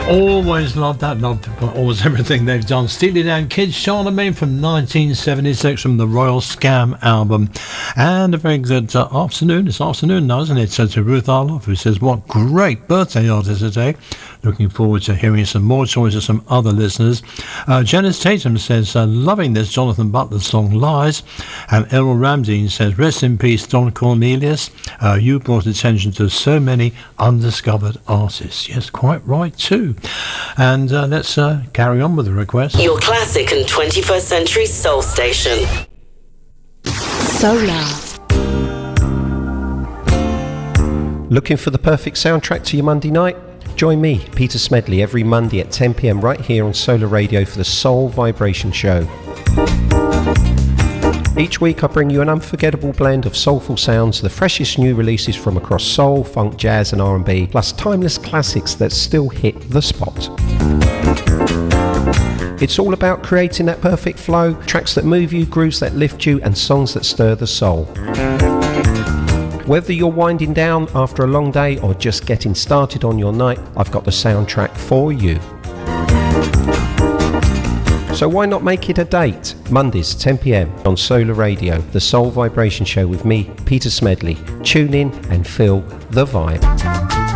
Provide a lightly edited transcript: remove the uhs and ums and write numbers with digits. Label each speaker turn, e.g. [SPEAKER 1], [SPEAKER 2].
[SPEAKER 1] Always loved that, loved almost everything they've done. Steely Dan Kids, Charlemagne from 1976 from the Royal Scam album. And a very good afternoon, this afternoon now, isn't it? So to Ruth Arloff, who says, what great birthday artist today. Looking forward to hearing some more choices from other listeners. Janice Tatum says, loving this Jonathan Butler song Lies. And Errol Ramsey says, rest in peace, Don Cornelius. You brought attention to so many undiscovered artists. Yes, quite right too. And let's carry on with the request.
[SPEAKER 2] Your classic and 21st century soul station.
[SPEAKER 3] Solar.
[SPEAKER 4] Looking for the perfect soundtrack to your Monday night? Join me, Peter Smedley, every Monday at 10 p.m. right here on Solar Radio for the Soul Vibration Show. Each week I bring you an unforgettable blend of soulful sounds, the freshest new releases from across soul, funk, jazz and R&B, plus timeless classics that still hit the spot. It's all about creating that perfect flow, tracks that move you, grooves that lift you, and songs that stir the soul. Whether you're winding down after a long day or just getting started on your night, I've got the soundtrack for you. So why not make it a date? Mondays 10 p.m. on Solar Radio, the Soul Vibration Show with me, Peter Smedley. Tune in and feel the vibe.